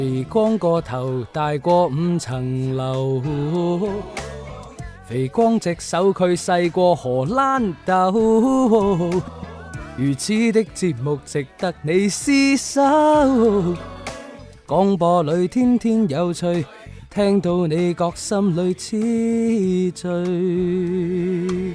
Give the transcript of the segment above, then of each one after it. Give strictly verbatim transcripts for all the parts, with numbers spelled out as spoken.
肥光個頭大過五層樓，肥光隻手佢細過荷蘭豆，如此的節目值得你廝守。廣播裏天天有趣，聽到你覺心裏痴醉。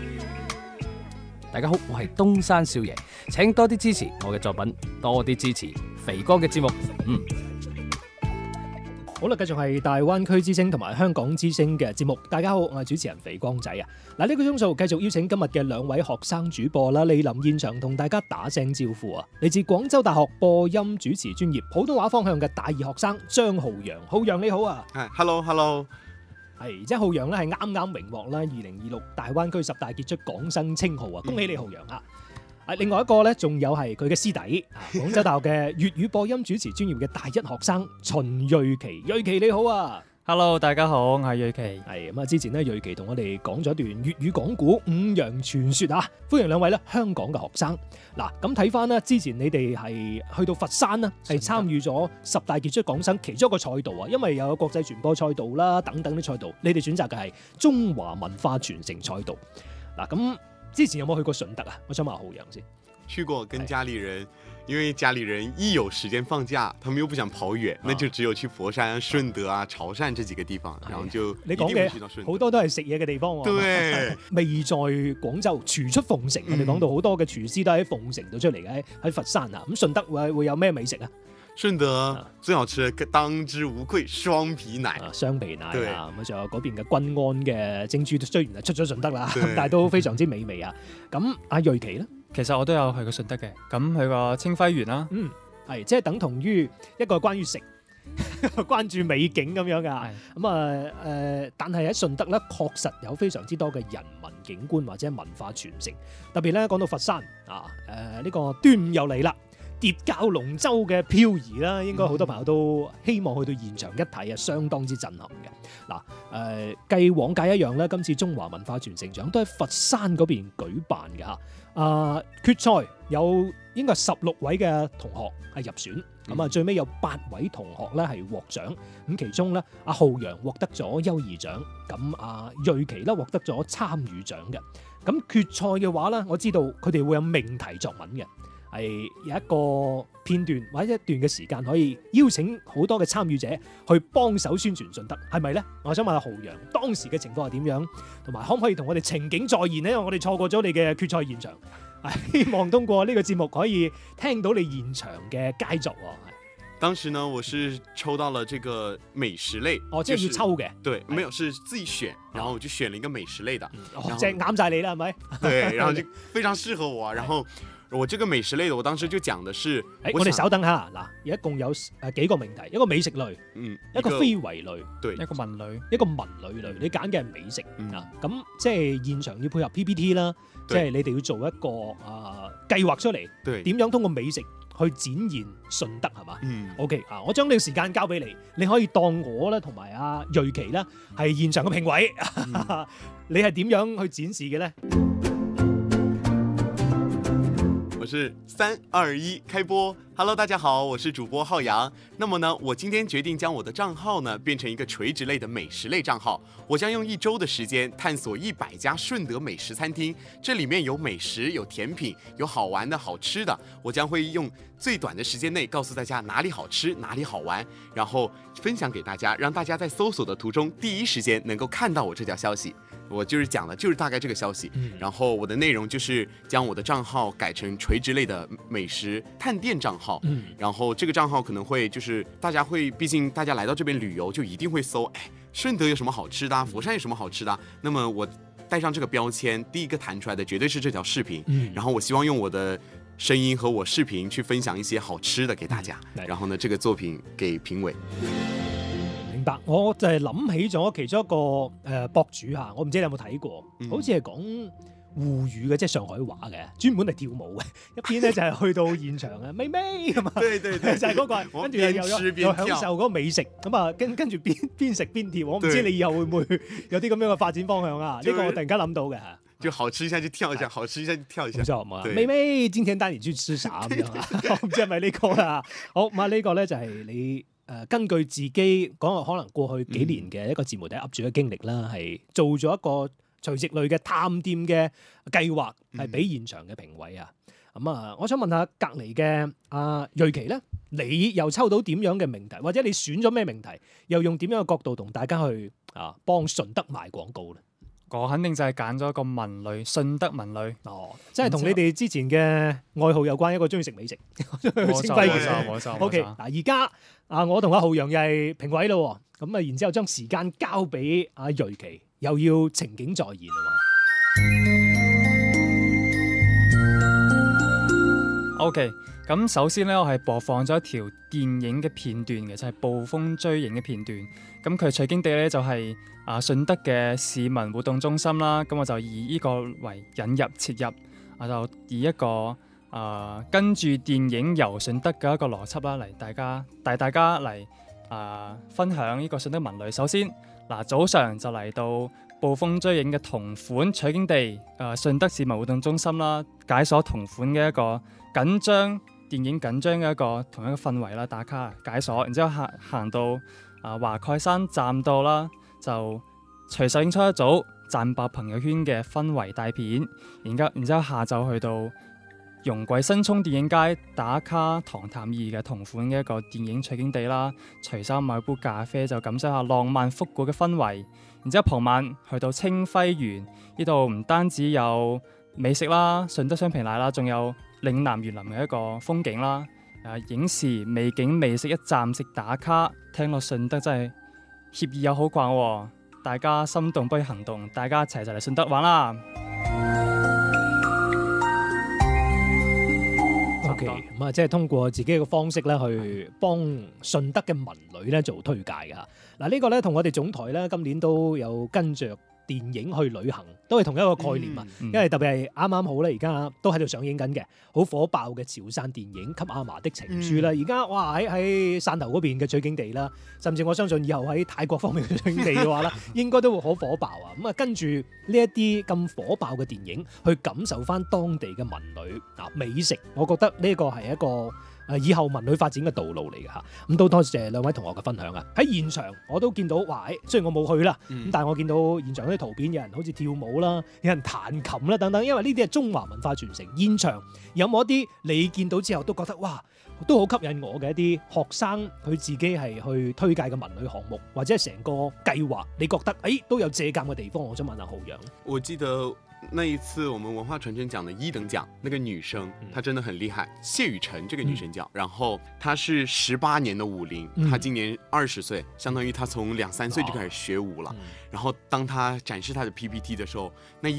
大家好，我係東山少爺，請多啲支持我嘅作品，多啲支持肥哥嘅節目。嗯。 好啦，繼續係大灣區之聲同埋香港之聲嘅節目。大家好，我係主持人肥光仔啊！嗱，呢個鐘數繼續邀請今日嘅兩位學生主播啦，蒞臨現場同大家打聲招呼啊！嚟自廣州大學播音主持專業普通話方向嘅大二學生張浩陽，浩陽你好啊！ 係 ，hello hello， 係，即係浩陽咧係啱啱榮獲啦二零二六大灣區十大傑出港生稱號啊！恭喜你浩陽啊！另外一個咧，仲有係佢嘅師弟，廣州大學嘅粵語播音主持專業嘅大一學生秦瑞琪。瑞琪你好啊 ！Hello， 大家好，我係瑞琪。 係咁啊！之前咧，瑞琪同我哋講咗一段粵語講古五羊傳說啊，歡迎兩位咧香港嘅學生。嗱，咁睇翻咧，之前你哋係去到佛山啦，係參與咗十大傑出港生其中一個賽道啊，因為有國際傳播賽道啦，等等啲賽道，你哋選擇嘅係中華文化傳承賽道。嗱，咁。之前有冇去過順德啊？我想問浩陽先。 去過，跟家裡人，因為家裡人一有時間放假，他們又不想跑遠，那就只有去佛山、順德啊、潮汕這幾個地方，然後就你講嘅好多都係食嘢嘅地方喎。 對， 未在廣州廚出鳳城，我哋講到好多嘅廚師都喺鳳城度出嚟嘅，喺佛山啊。咁順德會會有咩美食啊？ 順德最好吃嘅當之無愧雙皮奶， 啊、雙皮奶啊，咁仲有嗰邊嘅均安嘅蒸豬，雖然係出咗順德啦，但係都非常之美味啊。咁阿瑞琪咧， 其實我都有去過順德嘅，咁去過清暉園啦， 嗯，係即係等同於一個關於食，關注美景咁樣噶。咁啊誒，但係喺順德咧，確實有非常之多嘅人文景觀或者文化傳承，特別咧講到佛山啊，誒、呃、呢、這個端午又嚟啦。疊教龍舟嘅漂移啦，應該好多朋友都希望去到現場一睇啊，相當之震撼嘅。嗱、呃，誒，繼往屆一樣咧，今次中華文化傳承獎都喺佛山嗰邊舉辦嘅嚇。啊、呃，決賽有應該十六位嘅同學係入選，咁啊、嗯、最尾有八位同學咧係獲獎，咁其中咧阿浩陽獲得咗優異獎，咁阿瑞琪咧獲得咗參與獎嘅。咁決賽嘅話咧，我知道佢哋會有命題作文嘅。係有一個片段或者一段嘅時間，可以邀請好多嘅參與者去幫手宣傳順德，係咪呢？我想問下浩陽，當時嘅情況係點樣，同埋可唔可以同我哋情景再現呢？因為我哋錯過咗你嘅決賽現場，希望通過呢個節目可以聽到你現場嘅佳作。 當時呢，我是抽到了這個美食類， 哦，即係要抽嘅， 對，沒有是自己選，然後我就選了一個美食類的， 即係啱晒你啦，係咪？ 對，然後就非常適合我，然後。我這個美食類的，我當時就講的是， 誒，我哋稍等下，嗱，一共有誒幾個命題，一個美食類， 嗯， 一個非遺類， 對， 一個文類， 一個文類類，你揀嘅係美食啊，咁、嗯、即係現場要配合 P P T 啦，即係你哋要做一個啊計劃出嚟， 對， 點樣通過美食去展現順德係嘛？ 嗯 ，OK 啊，我將呢個時間交俾你，你可以當我咧同埋阿瑞琪咧係現場嘅評委，嗯、你係點樣去展示嘅咧？ 是三二一開播 Hello 大家好，我是主播浩陽。那麼呢，我今天決定將我的賬號呢變成一個垂直類的美食類賬號，我將用一周的時間探索一百家順德美食餐廳，這裡面有美食，有甜品，有好玩的好吃的，我將會用最短的時間內告訴大家哪裡好吃，哪裡好玩，然後分享給大家，讓大家在搜索的途中第一時間能夠看到我這條消息。我就是講的就是大概這個消息，嗯、然後我的內容就是將我的賬號改成垂直類的美食探店賬號，嗯、然後這個賬號可能會就是大家會，畢竟大家來到這邊旅遊就一定會搜，哎，順德有什麼好吃的、啊，佛山有什麼好吃的、啊，那麼我帶上這個標籤，第一個彈出來的絕對是這條視頻，嗯、然後我希望用我的聲音和我視頻去分享一些好吃的給大家，嗯、然後呢，這個作品給評委。 明白，我就係諗起咗其中一個誒、呃、博主嚇，我唔知你有冇睇過，嗯、好似係講滬語嘅，即係上海話嘅，專門嚟跳舞嘅。一邊咧就係去到現場啊，妹妹咁啊，對對對，就係嗰個，跟住又又又享受嗰個美食，咁啊跟跟住邊邊食邊跳。我唔知你以後會唔會有啲咁樣嘅發展方向啊？呢個我突然間諗到嘅。 就好吃一下就跳一下，好吃一下就跳一下。 冇錯嘛，妹妹今天帶你去吃啥咁樣啊？我唔知係咪呢個啦。好，咁啊呢個咧就係你誒根據自己講可能過去幾年嘅一個自媒體 up 主嘅經歷啦，係、嗯、做咗一個垂直類嘅探店嘅計劃，係俾現場嘅評委啊。咁啊、嗯，我想問下隔離嘅阿瑞琪咧，你又抽到點樣嘅命題，或者你選咗咩命題，又用點樣嘅角度同大家去啊幫順德賣廣告咧？ 我肯定就係揀咗一個文旅，順德文旅。 哦，即係同你哋之前嘅愛好有關，一個中意食美食， 冇錯冇錯冇錯。 O K， 嗱而家啊，我同阿浩洋又係評委咯，咁啊，然之後將時間交俾阿瑞琪，又要情景再現啊嘛。 O K， 咁首先咧，我係播放咗一條電影嘅片段嘅，就係、是、捕風追影嘅片段。咁佢取景地咧就係、是、啊順德嘅市民活動中心啦。咁我就以呢個為引入切入，我就以一個啊跟住電影遊順德嘅一個邏輯啦，嚟大家帶大家嚟啊分享呢個順德文旅。首先嗱，早上就嚟到捕風追影嘅同款取景地啊順德市民活動中心啦，解鎖同款嘅一個緊張電影緊張嘅一個同一個氛圍啦，打卡解鎖，然之後行行到啊華蓋山站到啦，就隨手影出一組讚爆朋友圈嘅氛圍大片，然之後然之後下晝去到容桂新涌電影街打卡唐探二嘅同款嘅一個電影取景地啦，隨手買杯咖啡就感受下浪漫復古嘅氛圍，然之後傍晚去到清輝園呢度，唔單止有美食啦、順德雙皮奶啦，仲有嶺南園林嘅一個風景啦。誒影視美景美食一站式打卡，聽落順德真係協議又好逛喎，大家心動不如行動，大家一齊就嚟順德玩啦。 OK， 咁啊，即係通過自己嘅方式咧，去幫順德嘅文旅咧做推介㗎。嗱，呢個咧同我哋總台咧今年都有跟着電影去旅行，都係同一個概念啊！ 嗯、 因為特別係啱啱好咧，而家都喺度上映緊嘅，好火爆嘅潮汕電影《給阿嫲的情書》啦。而家、嗯、哇喺喺汕頭嗰邊嘅取景地啦，甚至我相信以後喺泰國方面嘅取景地嘅話咧，應該都會好火爆啊！咁啊，跟住呢一啲咁火爆嘅電影，去感受翻當地嘅文旅啊美食，我覺得呢個係一個誒以後文旅發展嘅道路嚟嘅嚇，咁都多謝兩位同學嘅分享啊！喺現場我都見到，哇！雖然我冇去啦，咁、嗯、但係我見到現場啲圖片，有人好似跳舞啦，有人彈琴啦等等，因為呢啲係中華文化傳承。現場有冇一啲你見到之後都覺得哇，都好吸引我嘅一啲學生佢自己係去推介嘅文旅項目，或者係成個計劃，你覺得誒、哎、都有借鑑嘅地方？我想問下浩洋。 我記得那一次我們文化傳承獎的一等獎，那個女生她真的很厲害，謝雨辰這個女生叫，嗯、然後她是十八年的舞齡，嗯、她今年二十歲，相當於她從兩三歲就開始學舞了。哦嗯、然後當她展示她的 P P T 的時候，那一